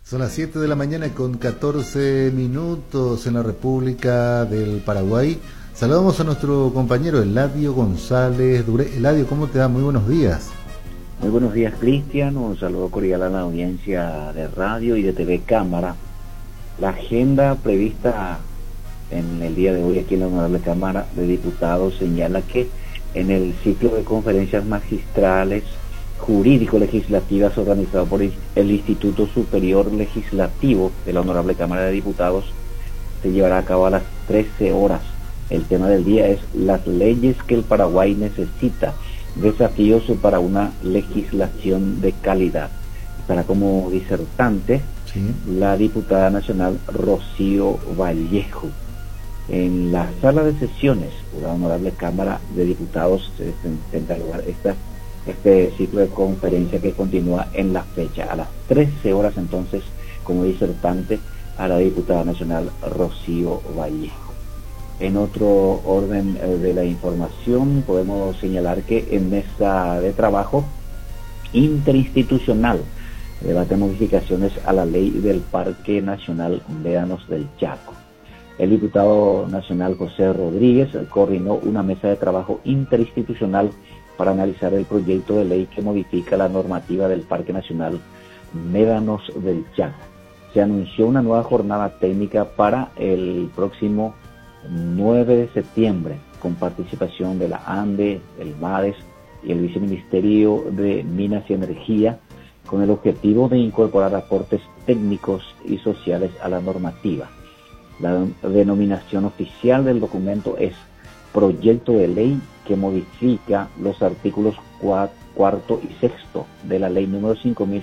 Son las 7 de la mañana con 14 minutos en la República del Paraguay. Saludamos a nuestro compañero Eladio González Duré. Eladio, ¿cómo te va? Muy buenos días. Muy buenos días, Cristian. Un saludo cordial a la audiencia de radio y de TV Cámara. La agenda prevista en el día de hoy aquí en la Honorable Cámara de Diputados señala que en el ciclo de conferencias magistrales jurídico-legislativas organizado por el Instituto Superior Legislativo de la Honorable Cámara de Diputados se llevará a cabo a las 13 horas. El tema del día es las leyes que el Paraguay necesita, desafíos para una legislación de calidad. Estará como disertante la diputada nacional Rocío Vallejo. En la sala de sesiones de la Honorable Cámara de Diputados se tendrá lugar este ciclo de conferencia que continúa en la fecha. A las 13 horas entonces, como disertante, a la diputada nacional Rocío Vallejo. En otro orden de la información, podemos señalar que en mesa de trabajo interinstitucional debate modificaciones a la ley del Parque Nacional Médanos del Chaco. El diputado nacional José Rodríguez coordinó una mesa de trabajo interinstitucional para analizar el proyecto de ley que modifica la normativa del Parque Nacional Médanos del Chaco. Se anunció una nueva jornada técnica para el próximo 9 de septiembre, con participación de la ANDE, el MADES y el Viceministerio de Minas y Energía, con el objetivo de incorporar aportes técnicos y sociales a la normativa. La denominación oficial del documento es Proyecto de Ley que modifica los artículos cuarto y sexto de la Ley número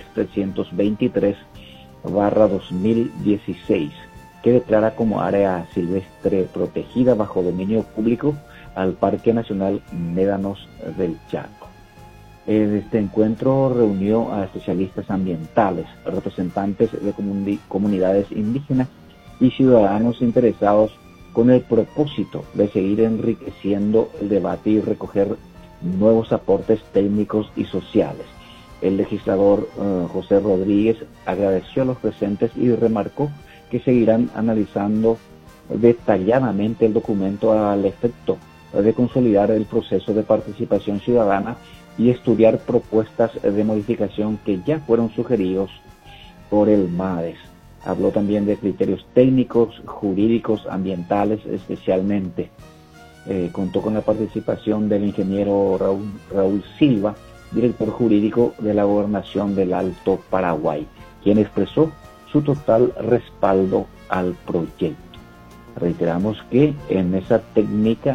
5323/2016, que declara como área silvestre protegida bajo dominio público al Parque Nacional Médanos del Chaco. Este encuentro reunió a especialistas ambientales, representantes de comunidades indígenas y ciudadanos interesados con el propósito de seguir enriqueciendo el debate y recoger nuevos aportes técnicos y sociales. El legislador José Rodríguez agradeció a los presentes y remarcó que seguirán analizando detalladamente el documento al efecto de consolidar el proceso de participación ciudadana y estudiar propuestas de modificación que ya fueron sugeridos por el MADES. Habló también de criterios técnicos, jurídicos, ambientales especialmente. Contó con la participación del ingeniero Raúl Silva, director jurídico de la Gobernación del Alto Paraguay, quien expresó su total respaldo al proyecto. Reiteramos que en esa técnica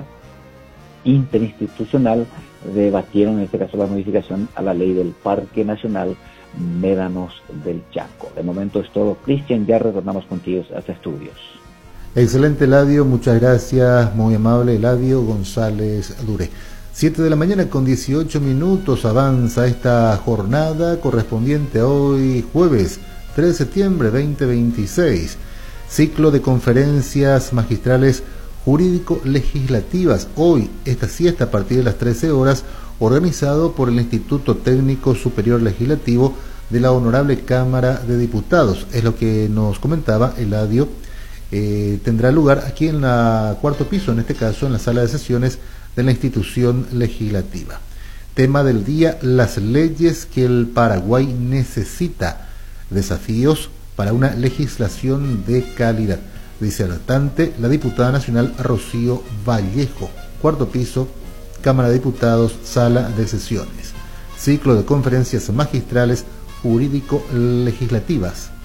interinstitucional debatieron en este caso la modificación a la ley del Parque Nacional Médanos del Chaco. De momento es todo, Cristian, ya retornamos contigo hasta estudios. Excelente, Eladio, muchas gracias, muy amable Eladio González Duré. 7 de la mañana con 18 minutos avanza esta jornada correspondiente a hoy jueves 3 de septiembre 2026, ciclo de conferencias magistrales jurídico-legislativas, hoy esta siesta a partir de las 13 horas, organizado por el Instituto Técnico Superior Legislativo de la Honorable Cámara de Diputados. Es lo que nos comentaba Eladio. Tendrá lugar aquí en la cuarto piso, en este caso en la sala de sesiones de la institución legislativa. Tema del día, las leyes que el Paraguay necesita, desafíos para una legislación de calidad. Disertante, la diputada nacional Rocío Vallejo, cuarto piso, Cámara de Diputados, sala de sesiones. Ciclo de conferencias magistrales jurídico-legislativas.